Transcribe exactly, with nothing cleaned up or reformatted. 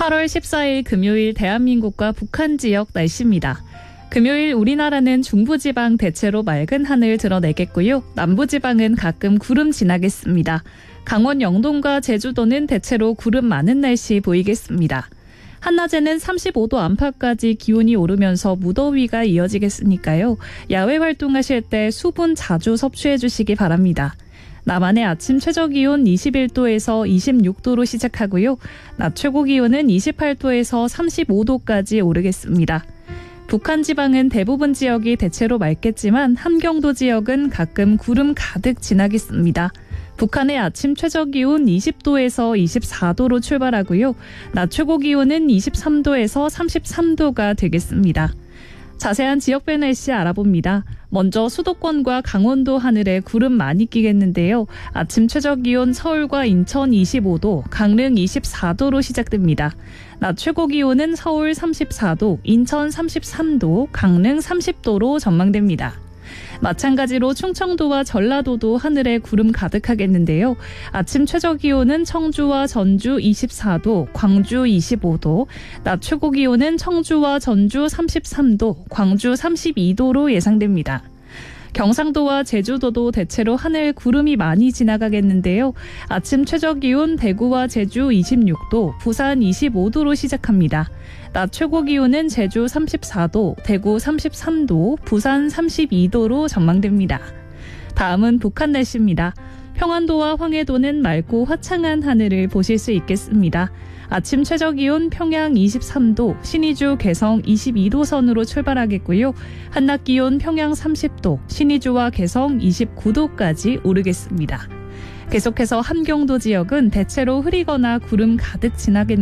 팔월 십사일 금요일 대한민국과 북한 지역 날씨입니다. 금요일 우리나라는 중부지방 대체로 맑은 하늘 드러내겠고요. 남부지방은 가끔 구름 지나겠습니다. 강원 영동과 제주도는 대체로 구름 많은 날씨 보이겠습니다. 한낮에는 삼십오도 안팎까지 기온이 오르면서 무더위가 이어지겠으니까요. 야외 활동하실 때 수분 자주 섭취해 주시기 바랍니다. 남한의 아침 최저기온 이십일도에서 이십육도로 시작하고요. 낮 최고기온은 이십팔도에서 삼십오도까지 오르겠습니다. 북한 지방은 대부분 지역이 대체로 맑겠지만 함경도 지역은 가끔 구름 가득 지나겠습니다. 북한의 아침 최저기온 이십도에서 이십사도로 출발하고요. 낮 최고기온은 이십삼도에서 삼십삼도가 되겠습니다. 자세한 지역별 날씨 알아봅니다. 먼저 수도권과 강원도 하늘에 구름 많이 끼겠는데요. 아침 최저기온 서울과 인천 이십오도, 강릉 이십사도로 시작됩니다. 낮 최고기온은 서울 삼십사도, 인천 삼십삼도, 강릉 삼십도로 전망됩니다. 마찬가지로 충청도와 전라도도 하늘에 구름 가득하겠는데요. 아침 최저기온은 청주와 전주 이십사도, 광주 이십오도, 낮 최고기온은 청주와 전주 삼십삼도, 광주 삼십이도로 예상됩니다. 경상도와 제주도도 대체로 하늘 구름이 많이 지나가겠는데요. 아침 최저기온 대구와 제주 이십육도, 부산 이십오도로 시작합니다. 낮 최고기온은 제주 삼십사도, 대구 삼십삼도, 부산 삼십이도로 전망됩니다. 다음은 북한 날씨입니다. 평안도와 황해도는 맑고 화창한 하늘을 보실 수 있겠습니다. 아침 최저기온 평양 이십삼도, 신의주 개성 이십이도 선으로 출발하겠고요. 한낮 기온 평양 삼십도, 신의주와 개성 이십구도까지 오르겠습니다. 계속해서 함경도 지역은 대체로 흐리거나 구름 가득 지나겠는데요.